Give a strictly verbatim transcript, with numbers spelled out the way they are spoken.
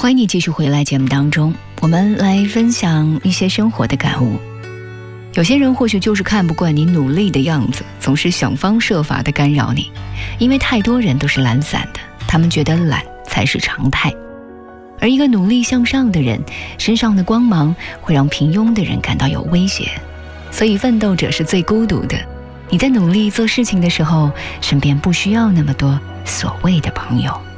欢迎你继续回来节目当中，我们来分享一些生活的感悟。有些人或许就是看不惯你努力的样子，总是想方设法地干扰你，因为太多人都是懒散的，他们觉得懒才是常态。而一个努力向上的人，身上的光芒会让平庸的人感到有威胁，所以奋斗者是最孤独的。你在努力做事情的时候，身边不需要那么多所谓的朋友。